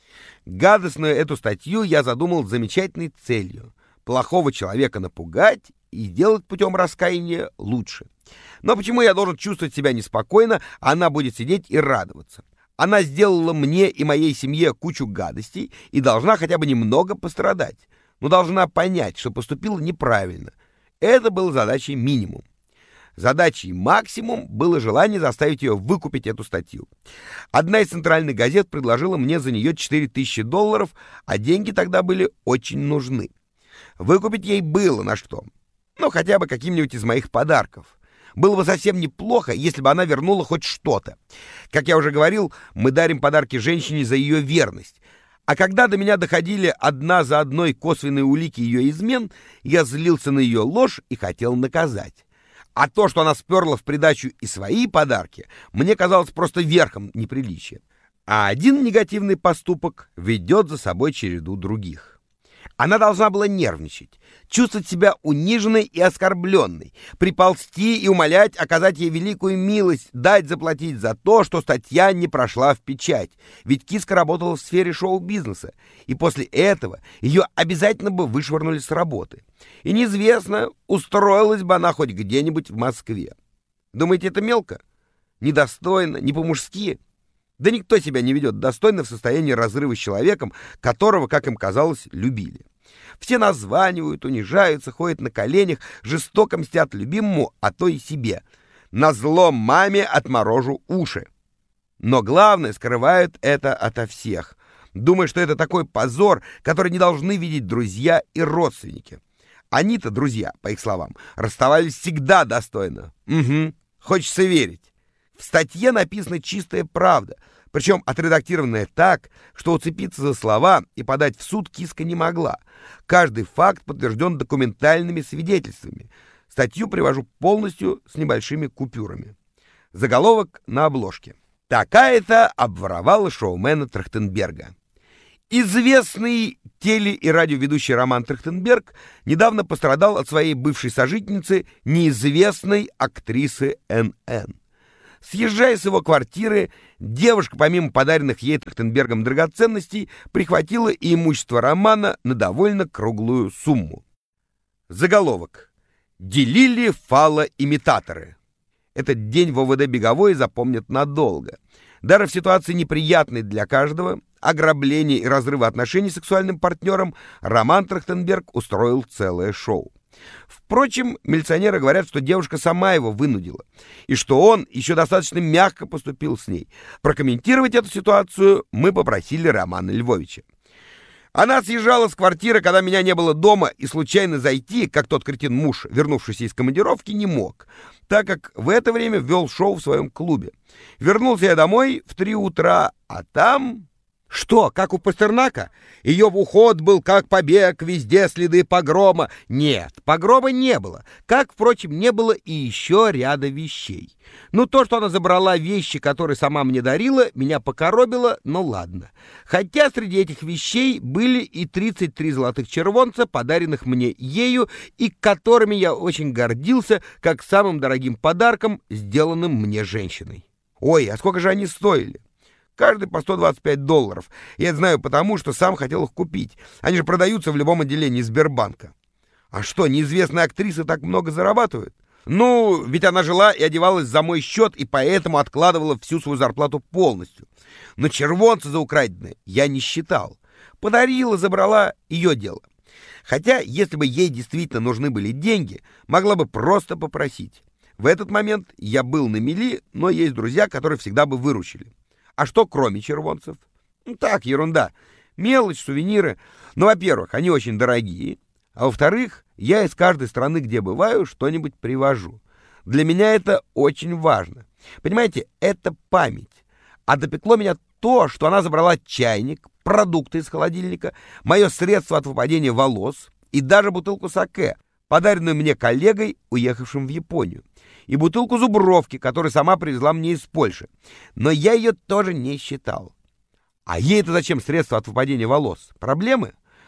Гадостную эту статью я задумал с замечательной целью — плохого человека напугать и сделать путем раскаяния лучше. Но почему я должен чувствовать себя неспокойно, а она будет сидеть и радоваться? Она сделала мне и моей семье кучу гадостей и должна хотя бы немного пострадать, но должна понять, что поступила неправильно. Это было задачей минимум. Задачей максимум было желание заставить ее выкупить эту статью. Одна из центральных газет предложила мне за нее четыре тысячи долларов, а деньги тогда были очень нужны. Выкупить ей было на что, ну хотя бы каким-нибудь из моих подарков. Было бы совсем неплохо, если бы она вернула хоть что-то. Как я уже говорил, мы дарим подарки женщине за ее верность. А когда до меня доходили одна за одной косвенные улики ее измен, я злился на ее ложь и хотел наказать. А то, что она сперла в придачу и свои подарки, мне казалось просто верхом неприличия. А один негативный поступок ведет за собой череду других. Она должна была нервничать, чувствовать себя униженной и оскорбленной, приползти и умолять оказать ей великую милость, дать заплатить за то, что статья не прошла в печать. Ведь киска работала в сфере шоу-бизнеса, и после этого ее обязательно бы вышвырнули с работы. И неизвестно, устроилась бы она хоть где-нибудь в Москве. Думаете, это мелко? Недостойно, не по-мужски? Да никто себя не ведет достойно в состоянии разрыва с человеком, которого, как им казалось, любили. Все названивают, унижаются, ходят на коленях, жестоко мстят любимому, а то и себе. Назло маме отморожу уши. Но главное, скрывают это ото всех, думая, что это такой позор, который не должны видеть друзья и родственники. Они-то, друзья, по их словам, расставались всегда достойно. Угу, хочется верить. В статье написана чистая правда. Причем отредактированное так, что уцепиться за слова и подать в суд киска не могла. Каждый факт подтвержден документальными свидетельствами. Статью привожу полностью с небольшими купюрами. Заголовок на обложке. Такая-то обворовала шоумена Трахтенберга. Известный теле- и радиоведущий Роман Трахтенберг недавно пострадал от своей бывшей сожительницы, неизвестной актрисы Эн Эн. Съезжая с его квартиры, девушка, помимо подаренных ей Трахтенбергом драгоценностей, прихватила и имущество Романа на довольно круглую сумму. Заголовок. Делили фалоимитаторы. Этот день в О В Д Беговой запомнят надолго. Даже в ситуации неприятной для каждого, ограбления и разрыва отношений с сексуальным партнером, Роман Трахтенберг устроил целое шоу. Впрочем, милиционеры говорят, что девушка сама его вынудила, и что он еще достаточно мягко поступил с ней. Прокомментировать эту ситуацию мы попросили Романа Львовича. Она съезжала с квартиры, когда меня не было дома, и случайно зайти, как тот кретин-муж, вернувшийся из командировки, не мог, так как в это время вел шоу в своем клубе. Вернулся я домой в три утра, а там... Что, как у Пастернака? Ее уход был как побег, везде следы погрома. Нет, погрома не было, как, впрочем, не было и еще ряда вещей. Ну, то, что она забрала вещи, которые сама мне дарила, меня покоробило, но ладно. Хотя среди этих вещей были и тридцать три золотых червонца, подаренных мне ею, и которыми я очень гордился, как самым дорогим подарком, сделанным мне женщиной. Ой, а сколько же они стоили? Каждый по сто двадцать пять долларов. Я это знаю потому, что сам хотел их купить. Они же продаются в любом отделении Сбербанка. А что, неизвестные актрисы так много зарабатывают? Ну, ведь она жила и одевалась за мой счет, и поэтому откладывала всю свою зарплату полностью. Но червонцы за украденные я не считал. Подарила, забрала — ее дело. Хотя, если бы ей действительно нужны были деньги, могла бы просто попросить. В этот момент я был на мели, но есть друзья, которые всегда бы выручили. А что кроме червонцев? Ну, так, ерунда. Мелочь, сувениры. Ну, во-первых, они очень дорогие. А во-вторых, я из каждой страны, где бываю, что-нибудь привожу. Для меня это очень важно. Понимаете, это память. А допекло меня то, что она забрала чайник, продукты из холодильника, мое средство от выпадения волос и даже бутылку саке, подаренную мне коллегой, уехавшим в Японию, и бутылку зубровки, которую сама привезла мне из Польши. Но я ее тоже не считал. А ей-то зачем средства от выпадения волос? Проблемы?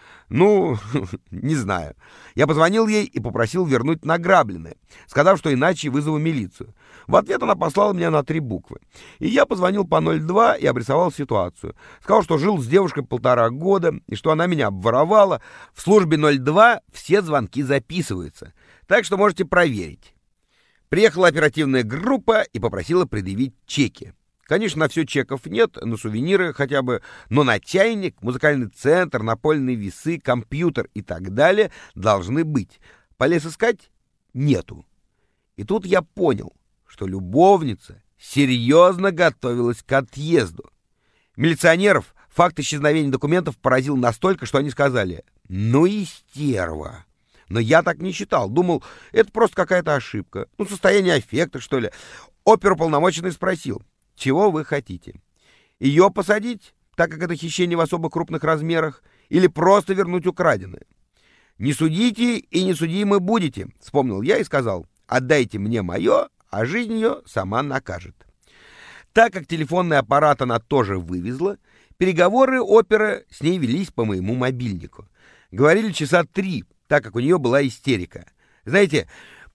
Ну, не знаю. Я позвонил ей и попросил вернуть награбленное, сказав, что иначе вызову милицию. В ответ она послала меня на три буквы. И я позвонил по ноль два и обрисовал ситуацию. Сказал, что жил с девушкой полтора года и что она меня обворовала. В службе ноль два все звонки записываются, так что можете проверить. Приехала оперативная группа и попросила предъявить чеки. Конечно, на все чеков нет, на сувениры хотя бы, но на чайник, музыкальный центр, напольные весы, компьютер и так далее должны быть. Полез искать — нету. И тут я понял, что любовница серьезно готовилась к отъезду. Милиционеров факт исчезновения документов поразил настолько, что они сказали: «Ну и стерва». Но я так не считал. Думал, это просто какая-то ошибка. Ну, состояние аффекта, что ли. Оперуполномоченный спросил: чего вы хотите? Ее посадить, так как это хищение в особо крупных размерах, или просто вернуть украденное? Не судите и не судимы будете, вспомнил я и сказал: отдайте мне мое, а жизнь ее сама накажет. Так как телефонный аппарат она тоже вывезла, переговоры опера с ней велись по моему мобильнику. Говорили часа три, так как у нее была истерика. Знаете,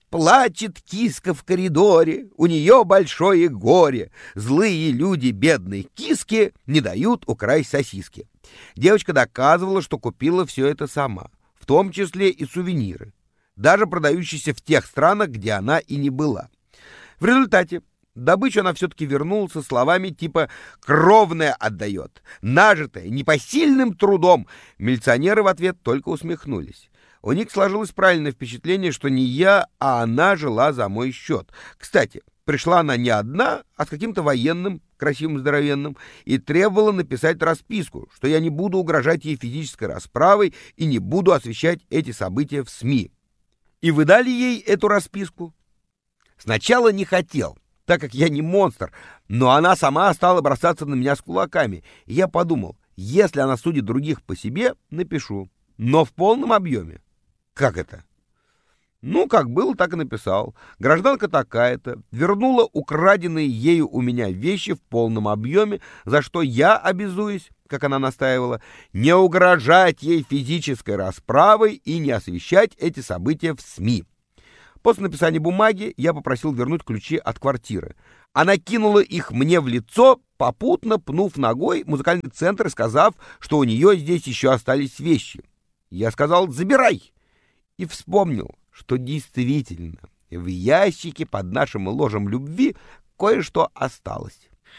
плачет киска в коридоре, у нее большое горе. Злые люди бедной киске не дают украсть сосиски. Девочка доказывала, что купила все это сама, в том числе и сувениры, даже продающиеся в тех странах, где она и не была. В результате добычу она все-таки вернула со словами типа «кровное отдает, нажитое непосильным трудом». Милиционеры в ответ только усмехнулись. У них сложилось правильное впечатление, что не я, а она жила за мой счет. Кстати, пришла она не одна, а с каким-то военным, красивым, здоровенным, и требовала написать расписку, что я не буду угрожать ей физической расправой и не буду освещать эти события в СМИ. И вы дали ей эту расписку? Сначала не хотел, так как я не монстр, но она сама стала бросаться на меня с кулаками. И я подумал, если она судит других по себе, напишу, но в полном объеме. Как это? Ну, как было, так и написал. Гражданка такая-то вернула украденные ею у меня вещи в полном объеме, за что я обязуюсь, как она настаивала, не угрожать ей физической расправой и не освещать эти события в СМИ. После написания бумаги я попросил вернуть ключи от квартиры. Она кинула их мне в лицо, попутно пнув ногой музыкальный центр и сказав, что у нее здесь еще остались вещи. Я сказал «забирай» и вспомнил, что действительно в ящике под нашим ложем любви кое-что осталось.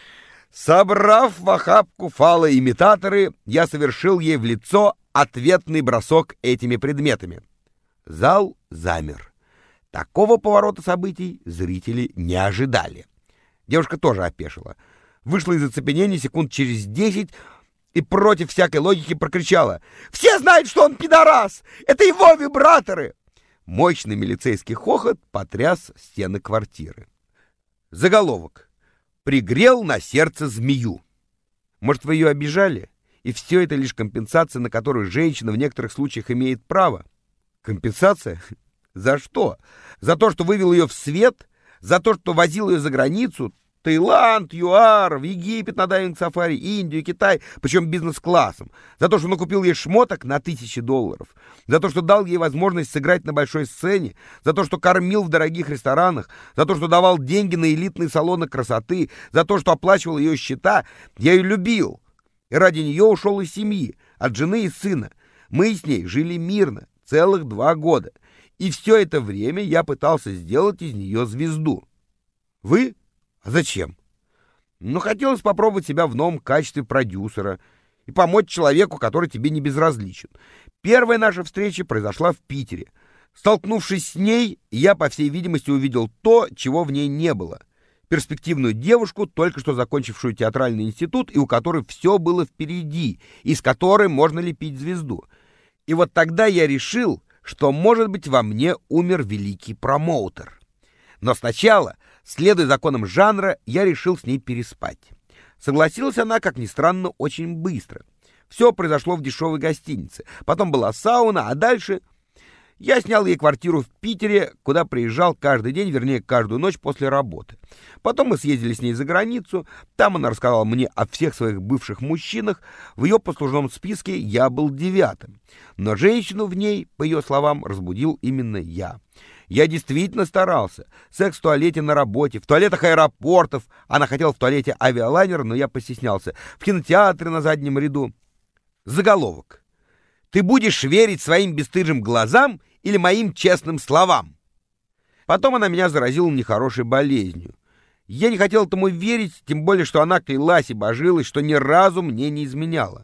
Собрав в охапку фалоимитаторы, я совершил ей в лицо ответный бросок этими предметами. Зал замер. Такого поворота событий зрители не ожидали. Девушка тоже опешила. Вышла из оцепенения секунд через десять и против всякой логики прокричала: «Все знают, что он пидорас! Это его вибраторы!» Мощный милицейский хохот потряс стены квартиры. Заголовок: «Пригрел на сердце змею». Может, вы ее обижали? И все это лишь компенсация, на которую женщина в некоторых случаях имеет право? Компенсация? За что? За то, что вывел ее в свет? За то, что возил ее за границу? Таиланд, ЮАР, в Египет на дайвинг-сафари, Индию, Китай, причем бизнес-классом. За то, что он купил ей шмоток на тысячи долларов. За то, что дал ей возможность сыграть на большой сцене. За то, что кормил в дорогих ресторанах. За то, что давал деньги на элитные салоны красоты. За то, что оплачивал ее счета. Я ее любил. И ради нее ушел из семьи, от жены и сына. Мы с ней жили мирно целых два года. И все это время я пытался сделать из нее звезду. Вы? А зачем? Ну, хотелось попробовать себя в новом качестве продюсера и помочь человеку, который тебе не безразличен. Первая наша встреча произошла в Питере. Столкнувшись с ней, я, по всей видимости, увидел то, чего в ней не было. Перспективную девушку, только что закончившую театральный институт, и у которой все было впереди, и с которой можно лепить звезду. И вот тогда я решил, что, может быть, во мне умер великий промоутер. Но сначала, следуя законам жанра, я решил с ней переспать. Согласилась она, как ни странно, очень быстро. Все произошло в дешевой гостинице. Потом была сауна, а дальше я снял ей квартиру в Питере, куда приезжал каждый день, вернее, каждую ночь после работы. Потом мы съездили с ней за границу. Там она рассказала мне о всех своих бывших мужчинах. В ее послужном списке я был девятым. Но женщину в ней, по ее словам, разбудил именно я. Я действительно старался. Секс в туалете на работе, в туалетах аэропортов. Она хотела в туалете авиалайнера, но я постеснялся. В кинотеатре на заднем ряду. Заголовок: «Ты будешь верить своим бесстыжим глазам или моим честным словам?» Потом она меня заразила нехорошей болезнью. Я не хотел этому верить, тем более, что она клялась и божилась, что ни разу мне не изменяла.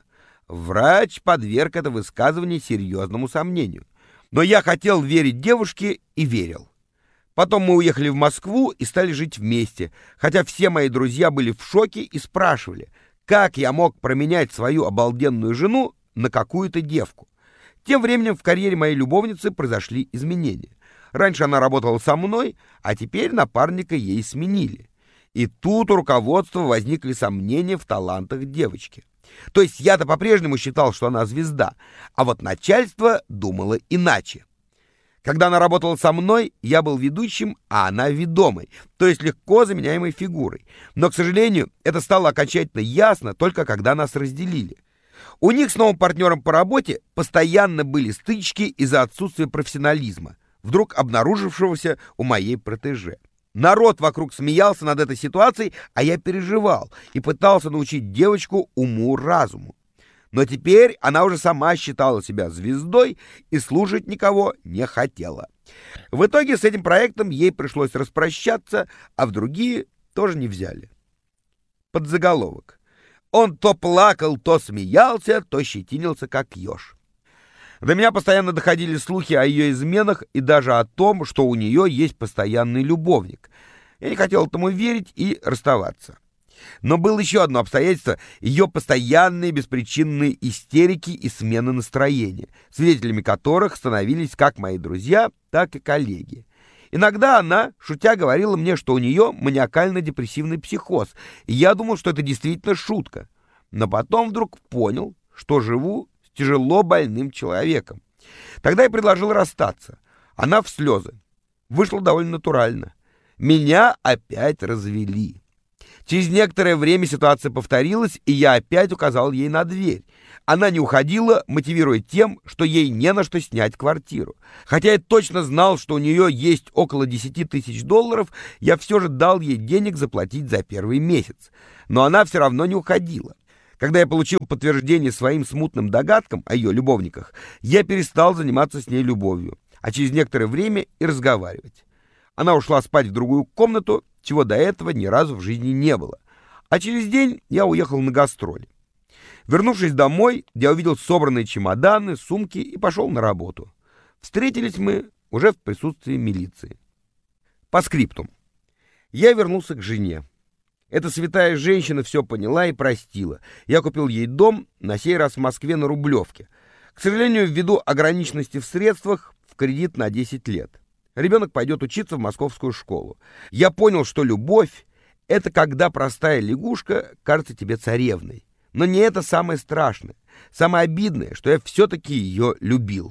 Врач подверг это высказывание серьезному сомнению. Но я хотел верить девушке и верил. Потом мы уехали в Москву и стали жить вместе, хотя все мои друзья были в шоке и спрашивали, как я мог променять свою обалденную жену на какую-то девку. Тем временем в карьере моей любовницы произошли изменения. Раньше она работала со мной, а теперь напарника ей сменили. И тут у руководства возникли сомнения в талантах девочки. То есть я-то по-прежнему считал, что она звезда, а вот начальство думало иначе. Когда она работала со мной, я был ведущим, а она ведомой, то есть легко заменяемой фигурой. Но, к сожалению, это стало окончательно ясно только когда нас разделили. У них с новым партнером по работе постоянно были стычки из-за отсутствия профессионализма, вдруг обнаружившегося у моей протеже. Народ вокруг смеялся над этой ситуацией, а я переживал и пытался научить девочку уму-разуму. Но теперь она уже сама считала себя звездой и слушать никого не хотела. В итоге с этим проектом ей пришлось распрощаться, а в другие тоже не взяли. Подзаголовок: «Он то плакал, то смеялся, то щетинился, как еж». До меня постоянно доходили слухи о ее изменах и даже о том, что у нее есть постоянный любовник. Я не хотел этому верить и расставаться. Но было еще одно обстоятельство — ее постоянные беспричинные истерики и смены настроения, свидетелями которых становились как мои друзья, так и коллеги. Иногда она, шутя, говорила мне, что у нее маниакально-депрессивный психоз, и я думал, что это действительно шутка. Но потом вдруг понял, что живу с тяжело больным человеком. Тогда я предложил расстаться. Она в слезы. Вышло довольно натурально. Меня опять развели. Через некоторое время ситуация повторилась, и я опять указал ей на дверь. Она не уходила, мотивируя тем, что ей не на что снять квартиру. Хотя я точно знал, что у нее есть около десяти тысяч долларов, я все же дал ей денег заплатить за первый месяц. Но она все равно не уходила. Когда я получил подтверждение своим смутным догадкам о ее любовниках, я перестал заниматься с ней любовью, а через некоторое время и разговаривать. Она ушла спать в другую комнату, чего до этого ни разу в жизни не было. А через день я уехал на гастроли. Вернувшись домой, я увидел собранные чемоданы, сумки и пошел на работу. Встретились мы уже в присутствии милиции. По скриптум. Я вернулся к жене. Эта святая женщина все поняла и простила. Я купил ей дом, на сей раз в Москве на Рублевке. К сожалению, ввиду ограниченности в средствах, в кредит на десять лет. Ребенок пойдет учиться в московскую школу. Я понял, что любовь — это когда простая лягушка кажется тебе царевной. Но не это самое страшное. Самое обидное, что я все-таки ее любил.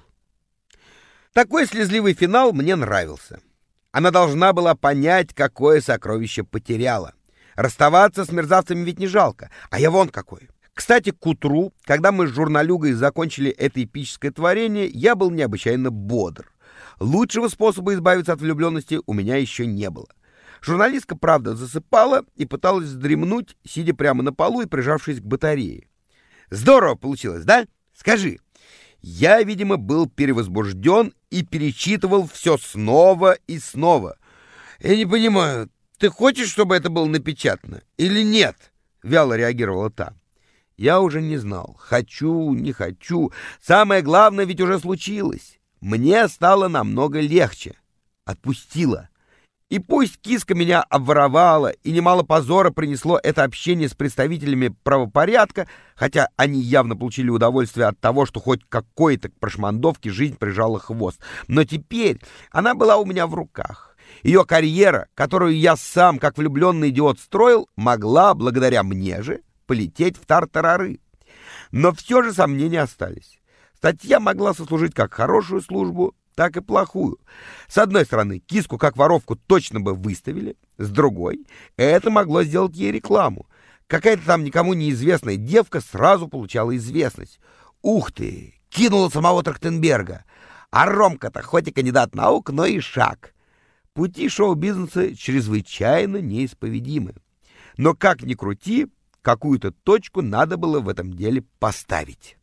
Такой слезливый финал мне нравился. Она должна была понять, какое сокровище потеряла. Расставаться с мерзавцами ведь не жалко, а я вон какой. Кстати, к утру, когда мы с журналюгой закончили это эпическое творение, я был необычайно бодр. Лучшего способа избавиться от влюбленности у меня еще не было. Журналистка, правда, засыпала и пыталась вздремнуть, сидя прямо на полу и прижавшись к батарее. Здорово получилось, да? Скажи. Я, видимо, был перевозбужден и перечитывал все снова и снова. Я не понимаю, ты хочешь, чтобы это было напечатано или нет? Вяло реагировала та. Я уже не знал, хочу, не хочу. Самое главное ведь уже случилось. Мне стало намного легче. Отпустила. И пусть киска меня обворовала, и немало позора принесло это общение с представителями правопорядка, хотя они явно получили удовольствие от того, что хоть какой-то к прошмандовке жизнь прижала хвост. Но теперь она была у меня в руках. Ее карьера, которую я сам, как влюбленный идиот, строил, могла, благодаря мне же, полететь в тартарары. Но все же сомнения остались. Статья могла сослужить как хорошую службу, так и плохую. С одной стороны, киску как воровку точно бы выставили, с другой, это могло сделать ей рекламу. Какая-то там никому неизвестная девка сразу получала известность. Ух ты, кинула самого Трахтенберга. А Ромка-то хоть и кандидат наук, но и шаг. Пути шоу-бизнеса чрезвычайно неисповедимы. Но как ни крути, какую-то точку надо было в этом деле поставить.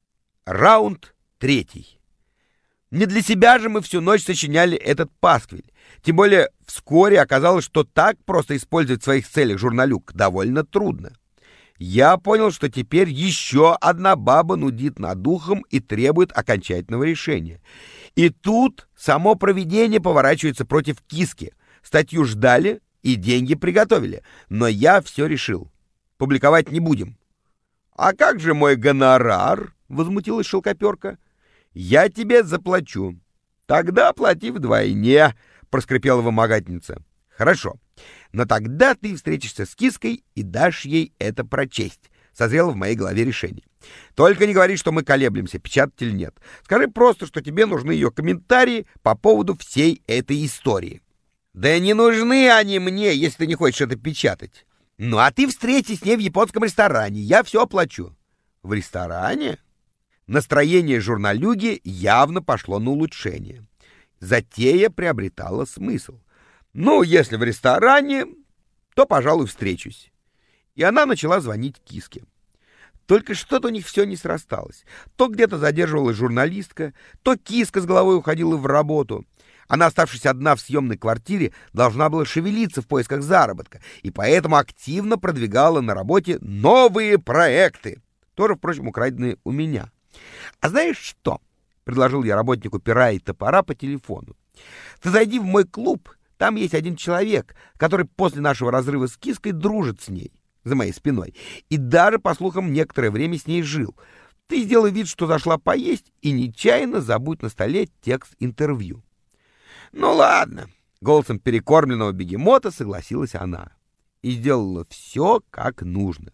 Раунд третий. Не для себя же мы всю ночь сочиняли этот пасквиль. Тем более вскоре оказалось, что так просто использовать в своих целях журналюк довольно трудно. Я понял, что теперь еще одна баба нудит над духом и требует окончательного решения. И тут само провидение поворачивается против киски. Статью ждали и деньги приготовили. Но я все решил. Публиковать не будем. «А как же мой гонорар?» — возмутилась шелкоперка. «Я тебе заплачу». «Тогда плати вдвойне», — проскрипела вымогательница. «Хорошо, но тогда ты встретишься с киской и дашь ей это прочесть», — созрело в моей голове решение. «Только не говори, что мы колеблемся, печатать или нет. Скажи просто, что тебе нужны ее комментарии по поводу всей этой истории». «Да не нужны они мне, если ты не хочешь это печатать». «Ну, а ты встретись с ней в японском ресторане, я все оплачу». «В ресторане?» Настроение журналюги явно пошло на улучшение. Затея приобретала смысл. «Ну, если в ресторане, то, пожалуй, встречусь». И она начала звонить киске. Только что-то у них все не срасталось. То где-то задерживалась журналистка, то киска с головой уходила в работу. Она, оставшись одна в съемной квартире, должна была шевелиться в поисках заработка, и поэтому активно продвигала на работе новые проекты, тоже, впрочем, украденные у меня. «А знаешь что?» — предложил я работнику пера и топора по телефону. «Ты зайди в мой клуб, там есть один человек, который после нашего разрыва с киской дружит с ней, за моей спиной, и даже, по слухам, некоторое время с ней жил. Ты сделай вид, что зашла поесть, и нечаянно забудь на столе текст интервью». «Ну ладно, Голосом перекормленного бегемота согласилась она и сделала все как нужно.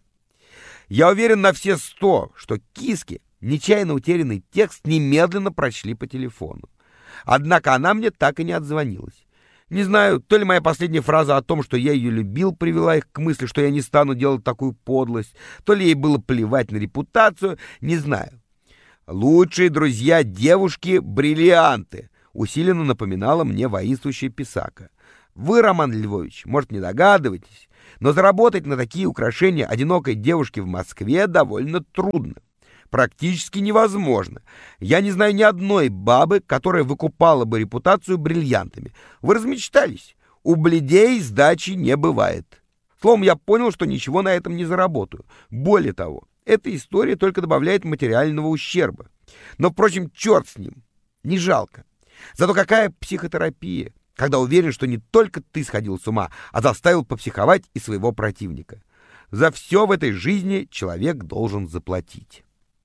Я уверен на все сто, что киски нечаянно утерянный текст немедленно прочли по телефону. Однако она мне так и не отзвонилась. Не знаю, то ли моя последняя фраза о том, что я ее любил, привела их к мысли, что я не стану делать такую подлость, то ли ей было плевать на репутацию, не знаю. «Лучшие друзья девушки — бриллианты», — усиленно напоминала мне воинствующая Писака. Вы, Роман Львович, может, не догадываетесь, но заработать на такие украшения одинокой девушки в Москве довольно трудно. Практически невозможно. Я не знаю ни одной бабы, которая выкупала бы репутацию бриллиантами. Вы размечтались. У бледей сдачи не бывает. Словом, я понял, что ничего на этом не заработаю. Более того, эта история только добавляет материального ущерба. Но, впрочем, черт с ним. Не жалко. Зато какая психотерапия, когда уверен, что не только ты сходил с ума, а заставил попсиховать и своего противника. За все в этой жизни человек должен заплатить.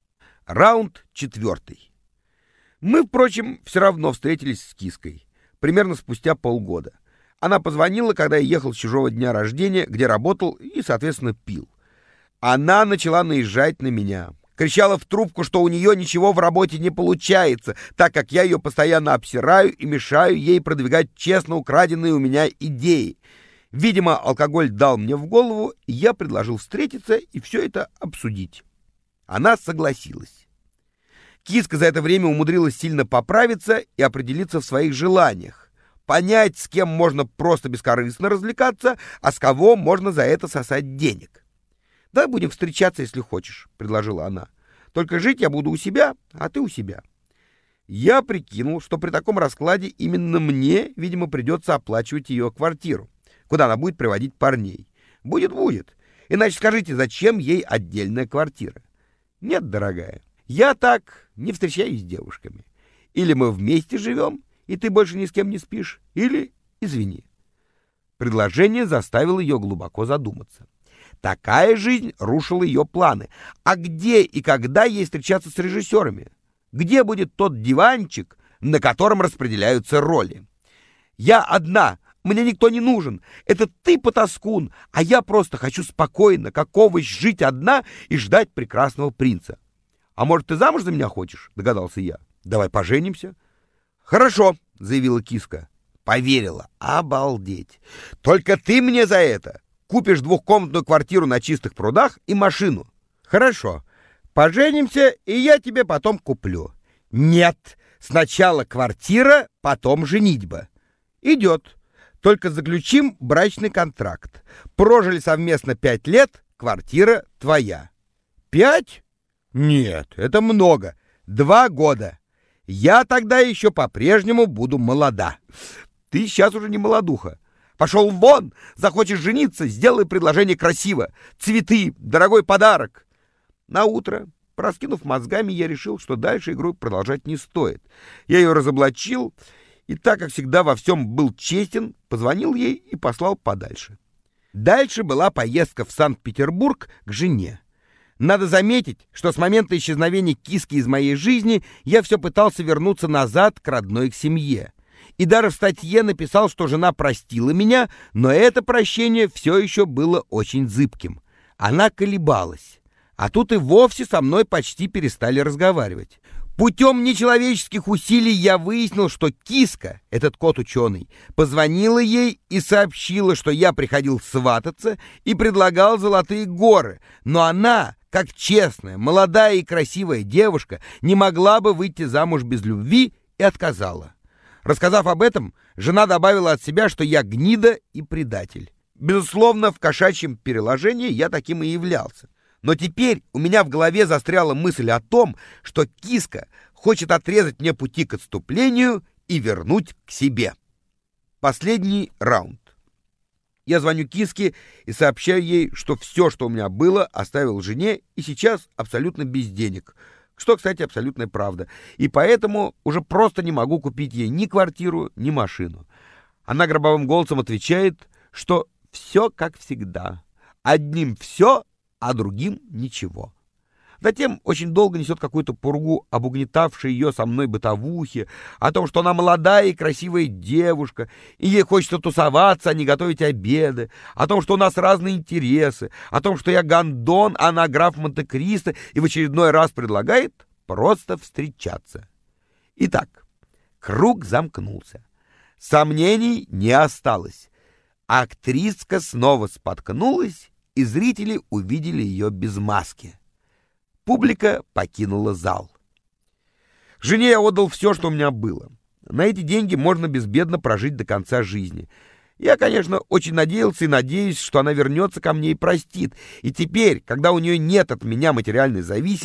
Раунд четвертый. Мы, впрочем, все равно встретились с киской. Примерно спустя полгода. Она позвонила, когда я ехал с чужого дня рождения, где работал и, соответственно, пил. Она начала наезжать на меня. Кричала в трубку, что у нее ничего в работе не получается, так как я ее постоянно обсираю и мешаю ей продвигать честно украденные у меня идеи. Видимо, алкоголь дал мне в голову, и я предложил встретиться и все это обсудить. Она согласилась. Киска за это время умудрилась сильно поправиться и определиться в своих желаниях. Понять, с кем можно просто бескорыстно развлекаться, а с кого можно за это сосать денег. «Давай будем встречаться, если хочешь», — предложила она. «Только жить я буду у себя, а ты у себя». Я прикинул, что при таком раскладе именно мне, видимо, придется оплачивать ее квартиру, куда она будет приводить парней. Будет-будет. Иначе скажите, зачем ей отдельная квартира? Нет, дорогая, я так не встречаюсь с девушками. Или мы вместе живем, и ты больше ни с кем не спишь, или извини. Предложение заставило ее глубоко задуматься. Такая жизнь рушила ее планы. А где и когда ей встречаться с режиссерами? Где будет тот диванчик, на котором распределяются роли? Я одна, мне никто не нужен. Это ты, потаскун, а я просто хочу спокойно, как овощ, жить одна и ждать прекрасного принца. А может, ты замуж за меня хочешь? Догадался я. Давай поженимся. Хорошо, заявила киска. Поверила. Обалдеть. Только ты мне за это купишь двухкомнатную квартиру на Чистых прудах и машину. Хорошо. Поженимся, и я тебе потом куплю. Нет, сначала квартира, потом женитьба. Идет. Только заключим брачный контракт. Прожили совместно пять лет, квартира твоя. Пять? Нет, это много. Два года. Я тогда еще по-прежнему буду молода. Ты сейчас уже не молодуха. Пошел вон, захочешь жениться, сделай предложение красиво. Цветы, дорогой подарок. Наутро, проскинув мозгами, я решил, что дальше игру продолжать не стоит. Я ее разоблачил, и так как всегда во всем был честен, позвонил ей и послал подальше. Дальше была поездка в Санкт-Петербург к жене. Надо заметить, что с момента исчезновения киски из моей жизни я все пытался вернуться назад к родной к семье. И даже в статье написал, что жена простила меня, но это прощение все еще было очень зыбким. Она колебалась. А тут и вовсе со мной почти перестали разговаривать. Путем нечеловеческих усилий я выяснил, что киска, этот кот-ученый, позвонила ей и сообщила, что я приходил свататься и предлагал золотые горы, но она, как честная, молодая и красивая девушка, не могла бы выйти замуж без любви и отказала. Рассказав об этом, жена добавила от себя, что я гнида и предатель. Безусловно, в кошачьем переложении я таким и являлся. Но теперь у меня в голове застряла мысль о том, что киска хочет отрезать мне пути к отступлению и вернуть к себе. Последний раунд. Я звоню киске и сообщаю ей, что все, что у меня было, оставил жене и сейчас абсолютно без денег. Что, кстати, абсолютная правда. И поэтому уже просто не могу купить ей ни квартиру, ни машину. Она гробовым голосом отвечает, что все как всегда. Одним все, а другим ничего. Затем очень долго несет какую-то пургу об угнетавшей ее со мной бытовухе, о том, что она молодая и красивая девушка, и ей хочется тусоваться, а не готовить обеды, о том, что у нас разные интересы, о том, что я гондон, а она граф Монте-Кристо, и в очередной раз предлагает просто встречаться. Итак, круг замкнулся. Сомнений не осталось. Актриска снова споткнулась, и зрители увидели ее без маски. Публика покинула зал. Жене я отдал все, что у меня было. На эти деньги можно безбедно прожить до конца жизни. Я, конечно, очень надеялся и надеюсь, что она вернется ко мне и простит. И теперь, когда у нее нет от меня материальной зависимости,